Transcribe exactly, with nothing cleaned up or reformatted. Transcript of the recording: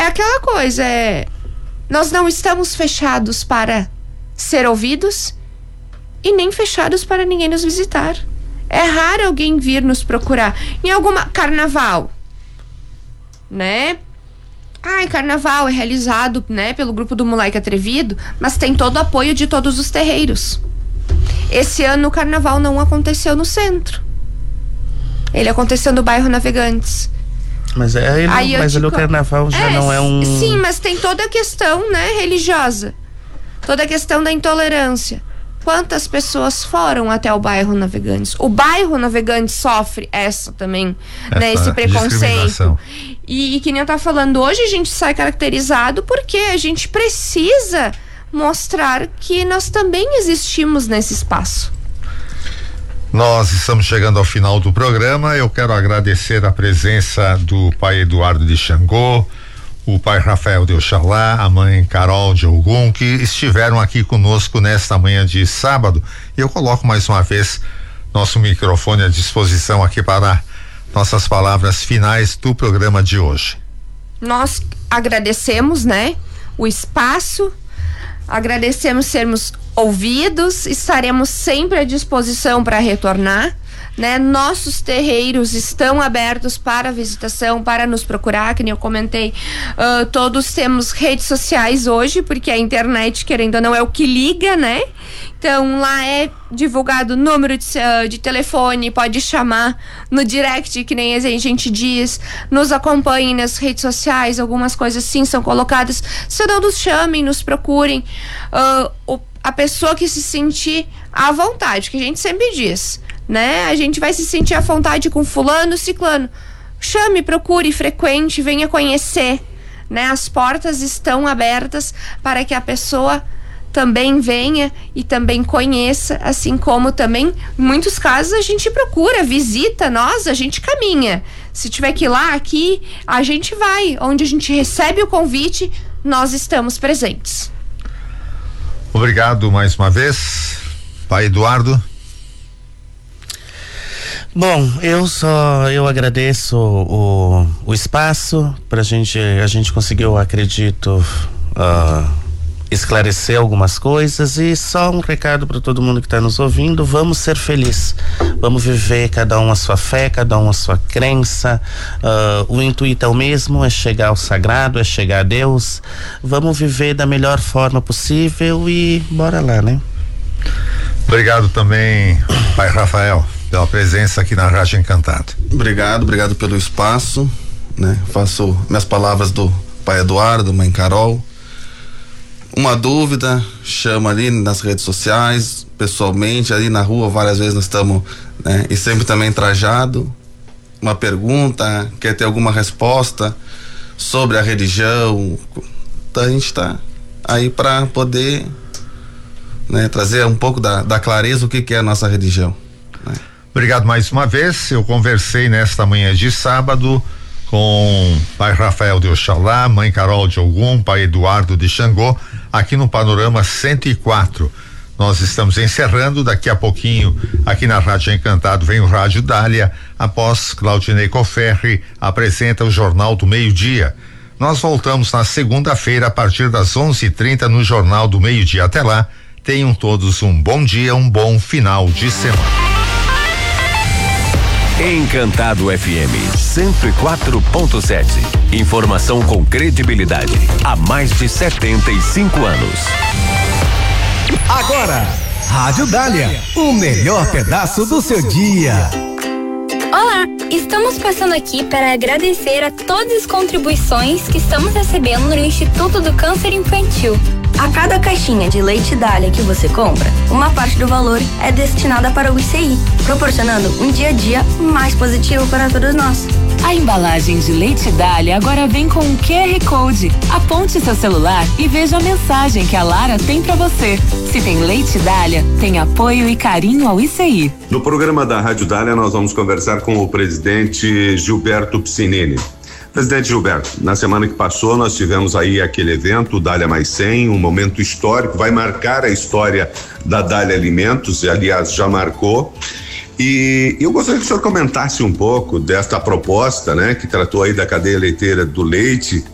é aquela coisa, é, nós não estamos fechados para ser ouvidos e nem fechados para ninguém nos visitar. É raro alguém vir nos procurar em alguma carnaval, né? Ai, carnaval é realizado, né, pelo grupo do Moleque Atrevido, mas tem todo o apoio de todos os terreiros. Esse ano o carnaval não aconteceu no centro. Ele aconteceu no bairro Navegantes. Mas é ele, Aí mas ali o carnaval já é, não é um... Sim, mas tem toda a questão, né, religiosa. Toda a questão da intolerância. Quantas pessoas foram até o bairro Navegantes? O bairro Navegantes sofre essa também, essa, né, esse preconceito. E, e que nem eu tava falando, hoje a gente sai caracterizado porque a gente precisa mostrar que nós também existimos nesse espaço. Nós estamos chegando ao final do programa. Eu quero agradecer a presença do pai Eduardo de Xangô, o pai Rafael de Oxalá, a mãe Carol de Ogum, que estiveram aqui conosco nesta manhã de sábado. E eu coloco mais uma vez nosso microfone à disposição aqui para nossas palavras finais do programa de hoje. Nós agradecemos, né, o espaço, agradecemos sermos ouvidos, estaremos sempre à disposição para retornar, né? Nossos terreiros estão abertos para visitação, para nos procurar, que nem eu comentei, uh, todos temos redes sociais hoje, porque a internet, querendo ou não, é o que liga, né? Então lá é divulgado número de, uh, de telefone, pode chamar no direct, que nem a gente diz, nos acompanhem nas redes sociais, algumas coisas sim são colocadas, se não nos chamem, nos procurem, uh, o, a pessoa que se sentir à vontade, que a gente sempre diz, né? A gente vai se sentir à vontade com fulano, ciclano. Chame, procure, frequente, venha conhecer, né? As portas estão abertas para que a pessoa também venha e também conheça, assim como também, em muitos casos, a gente procura, visita nós, a gente caminha. Se tiver que ir lá, aqui, a gente vai. Onde a gente recebe o convite, nós estamos presentes. Obrigado mais uma vez, pai Eduardo. Bom, eu só, eu agradeço o, o espaço pra gente, a gente conseguiu, acredito, uh, esclarecer algumas coisas, e só um recado para todo mundo que está nos ouvindo: vamos ser felizes, vamos viver cada um a sua fé, cada um a sua crença, uh, o intuito é o mesmo, é chegar ao sagrado, é chegar a Deus, vamos viver da melhor forma possível e bora lá, né? Obrigado também, pai Rafael, pela presença aqui na Rádio Encantado. Obrigado, obrigado pelo espaço, né? Faço minhas palavras do pai Eduardo, mãe Carol. Uma dúvida, chama ali nas redes sociais, pessoalmente, ali na rua, várias vezes nós estamos, né? E sempre também trajado. Uma pergunta, quer ter alguma resposta sobre a religião, então a gente está aí para poder, né, trazer um pouco da, da clareza o que, que é a nossa religião, né? Obrigado mais uma vez. Eu conversei nesta manhã de sábado com pai Rafael de Oxalá, mãe Carol de Ogum, pai Eduardo de Xangô, aqui no Panorama cento e quatro. Nós estamos encerrando, daqui a pouquinho aqui na Rádio Encantado vem o Rádio Dália, após Claudinei Coferri apresenta o Jornal do Meio-Dia. Nós voltamos na segunda-feira a partir das onze e trinta no Jornal do Meio-Dia. Até lá, tenham todos um bom dia, um bom final de semana. Encantado F M cento e quatro ponto sete. Informação com credibilidade há mais de setenta e cinco anos. Agora, Rádio Dália, o melhor pedaço do seu dia. Olá, estamos passando aqui para agradecer a todas as contribuições que estamos recebendo no Instituto do Câncer Infantil. A cada caixinha de leite Dália que você compra, uma parte do valor é destinada para o I C I, proporcionando um dia a dia mais positivo para todos nós. A embalagem de leite Dália agora vem com um Q R Code. Aponte seu celular e veja a mensagem que a Lara tem para você. Se tem leite Dália, tem apoio e carinho ao I C I. No programa da Rádio Dália, nós vamos conversar com o presidente Gilberto Piscinini. Presidente Gilberto, na semana que passou nós tivemos aí aquele evento, Dália Mais cem, um momento histórico, vai marcar a história da Dália Alimentos, e aliás já marcou. E eu gostaria que o senhor comentasse um pouco desta proposta, né, que tratou aí da cadeia leiteira do leite,